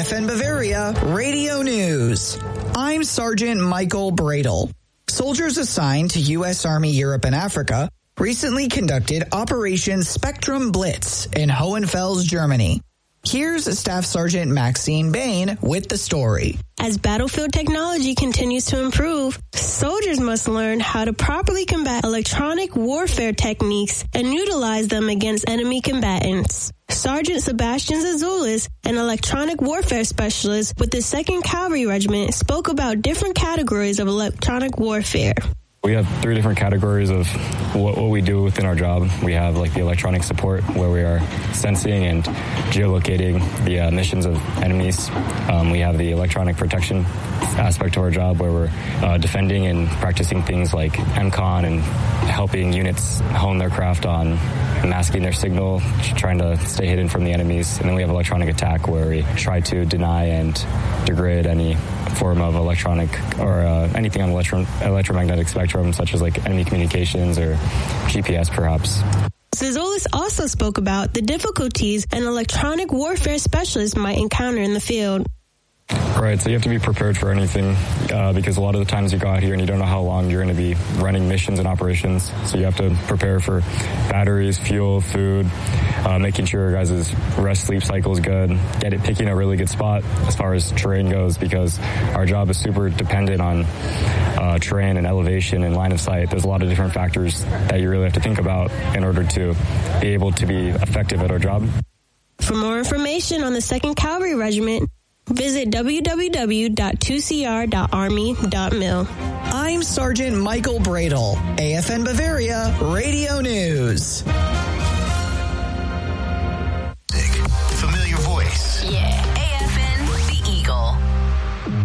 AFN Bavaria Radio News. I'm Sergeant Michael Bradle. Soldiers assigned to U.S. Army Europe and Africa recently conducted Operation Spectrum Blitz in Hohenfels, Germany. Here's Staff Sergeant Maxine Bain with the story. As battlefield technology continues to improve, soldiers must learn how to properly combat electronic warfare techniques and utilize them against enemy combatants. Sergeant Sebastian Zazoulis, an electronic warfare specialist with the 2nd Cavalry Regiment, spoke about different categories of electronic warfare. We have 3 different categories of what we do within our job. We have like the electronic support, where we are sensing and geolocating the missions of enemies. We have the electronic protection aspect of our job, where we're defending and practicing things like MCON and helping units hone their craft on masking their signal, trying to stay hidden from the enemies. And then we have electronic attack, where we try to deny and degrade any form of electronic or anything on the electromagnetic spectrum, such as like enemy communications or GPS perhaps. Zazoulis also spoke about the difficulties an electronic warfare specialist might encounter in the field. Right, so you have to be prepared for anything because a lot of the times you go out here and you don't know how long you're going to be running missions and operations. So you have to prepare for batteries, fuel, food, making sure your guys' rest-sleep cycle is good, picking a really good spot as far as terrain goes, because our job is super dependent on terrain and elevation and line of sight. There's a lot of different factors that you really have to think about in order to be able to be effective at our job. For more information on the 2nd Cavalry Regiment, visit www.2cr.army.mil. I'm Sergeant Michael Bradle, AFN Bavaria Radio News.